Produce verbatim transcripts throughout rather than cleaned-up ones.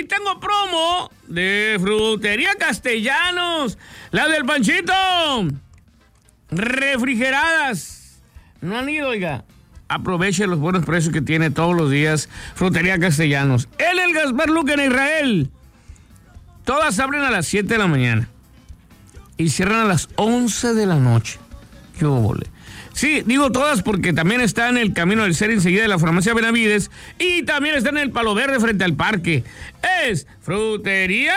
hoy tengo promo de Frutería Castellanos, la del Panchito. Refrigeradas. No han ido, oiga. Aproveche los buenos precios que tiene todos los días Frutería Castellanos. Él, el Gaspar Luque en Israel. Todas abren a las siete de la mañana y cierran a las once de la noche. ¡Qué óvole! Sí, digo todas porque también está en el Camino del Ser, enseguida de la farmacia Benavides, y también está en el Palo Verde frente al parque. Es Frutería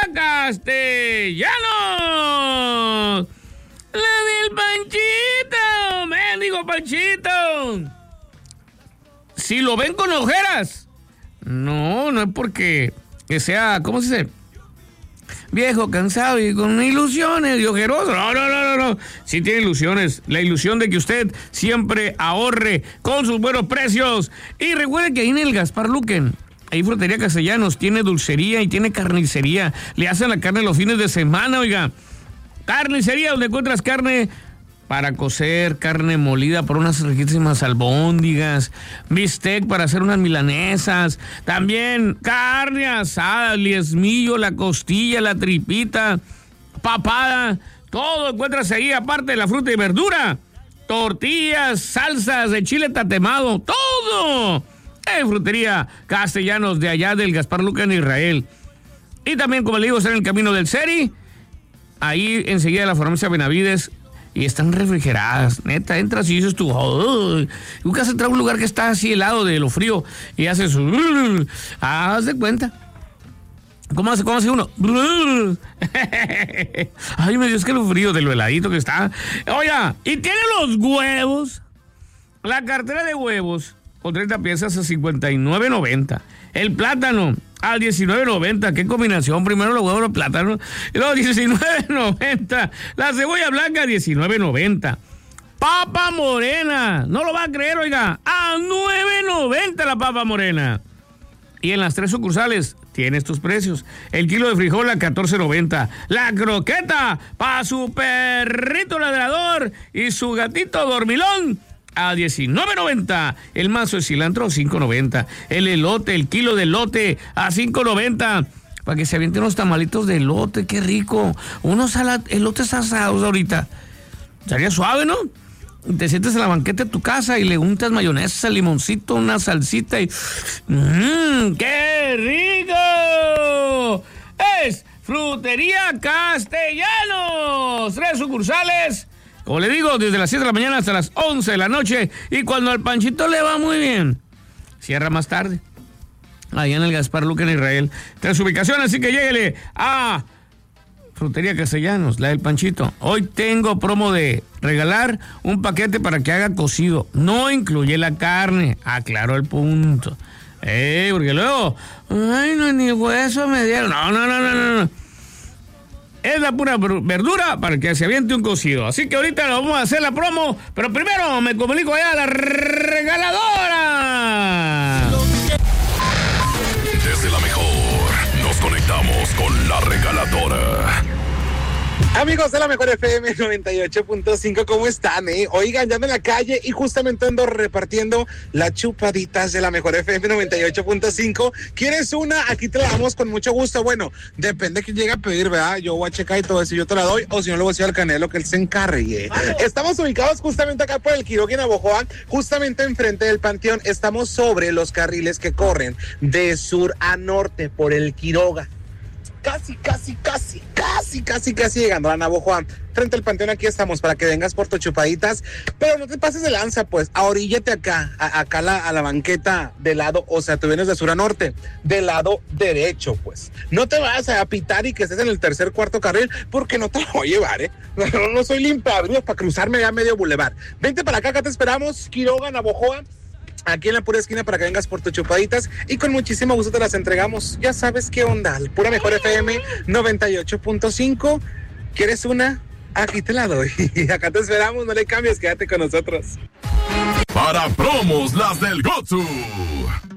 Castellanos. La del Panchito, mendigo Panchito. Si lo ven con ojeras, no, no es porque que sea, ¿cómo se dice? Viejo, cansado y con ilusiones y ojeroso. No, no, no, no, no. Sí tiene ilusiones. La ilusión de que usted siempre ahorre con sus buenos precios. Y recuerde que ahí en el Gaspar Luque, ahí Frutería Castellanos, tiene dulcería y tiene carnicería. Le hacen la carne los fines de semana, oiga. Carnicería, donde encuentras carne para cocer, carne molida por unas riquísimas albóndigas, bistec para hacer unas milanesas, también carne asada, el diezmillo, la costilla, la tripita, papada, todo encuentras ahí, aparte de la fruta y verdura, tortillas, salsas de chile tatemado, todo en Frutería Castellanos de allá del Gaspar Luque en Israel. Y también, como le digo, está en el Camino del Seri, ahí enseguida de la farmacia Benavides. Y están refrigeradas, neta, entras y dices tú, oh, nunca se trae un lugar que está así helado de lo frío y haces su, uh, haz de cuenta. ¿Cómo hace, cómo hace uno? Ay, me dio es que lo frío de lo heladito que está. Oiga, y tiene los huevos, la cartera de huevos con treinta piezas a cincuenta y nueve noventa. El plátano a diecinueve noventa. ¿Qué combinación? Primero los huevos, los plátanos. Y luego diecinueve noventa. La cebolla blanca a diecinueve noventa. Papa morena. No lo va a creer, oiga. A nueve noventa la papa morena. Y en las tres sucursales tienes tus precios. El kilo de frijol a catorce noventa. La croqueta para su perrito ladrador y su gatito dormilón a diecinueve noventa. El mazo de cilantro a cinco noventa. El elote, el kilo de elote a cinco noventa. Para que se avienten unos tamalitos de elote, qué rico. Unos sala- elotes asados ahorita. Sería suave, ¿no? Te sientes en la banqueta de tu casa y le untas mayonesa, limoncito, una salsita y... ¡Mmm! ¡Qué rico! Es Frutería Castellanos. Tres sucursales. Como le digo, desde las siete de la mañana hasta las once de la noche. Y cuando al Panchito le va muy bien, cierra más tarde. Allá en el Gaspar Luque en Israel. Tres ubicaciones, así que lléguele a Frutería Castellanos, la del Panchito. Hoy tengo promo de regalar un paquete para que haga cocido. No incluye la carne. Aclaro el punto. Eh, porque luego, ay, no, ni hueso me dieron. No, no, no, no, no. Es la pura verdura para que se aviente un cocido. Así que ahorita lo vamos a hacer la promo, pero primero me comunico allá a la regaladora. Desde la mejor, nos conectamos con la regaladora. Amigos de la Mejor F M noventa y ocho punto cinco, ¿cómo están? Eh? Oigan, ya ando en la calle y justamente ando repartiendo las chupaditas de la Mejor F M noventa y ocho punto cinco. ¿Quieres una? Aquí te la damos con mucho gusto. Bueno, depende de quién llegue a pedir, ¿verdad? Yo voy a checar y todo eso, yo te la doy, o si no, le voy a decir al Canelo que él se encargue. Estamos ubicados justamente acá por el Quiroga en Navojoa, justamente enfrente del Panteón. Estamos sobre los carriles que corren de sur a norte por el Quiroga. Casi, casi, casi, casi, casi, casi llegando a Navojoa. Frente al Panteón aquí estamos para que vengas por tus chupaditas. Pero no te pases de lanza, pues. Ahoríllate acá, a, acá la, a la banqueta del lado, o sea, tú vienes de sur a norte, del lado derecho, pues. No te vas a pitar y que estés en el tercer, cuarto carril, porque no te lo voy a llevar, ¿eh? No, no soy limpiavidrios para cruzarme ya medio bulevar. Vente para acá, acá te esperamos. Quiroga, Navojoa. Aquí en la pura esquina para que vengas por tus chupaditas y con muchísimo gusto te las entregamos. Ya sabes qué onda, el Pura Mejor F M noventa y ocho punto cinco. ¿Quieres una? Aquí te la doy. Acá te esperamos, no le cambies, quédate con nosotros. Para promos, las del Gotsu.